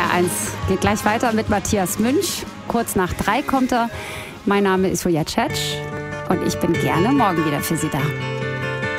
SWR1 geht gleich weiter mit Matthias Münch. Kurz nach 3 kommt er. Mein Name ist Julia Tschetsch und ich bin gerne morgen wieder für Sie da.